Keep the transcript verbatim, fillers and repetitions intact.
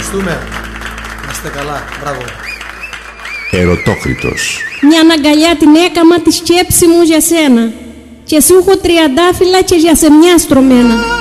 Ευχαριστούμε. Να είστε καλά. Μπράβο. Ερωτόκριτος. Μια αγκαλιά την έκαμα τη σκέψη μου για σένα. Και σου έχω τριαντάφυλλα και για σε μια στρωμένα.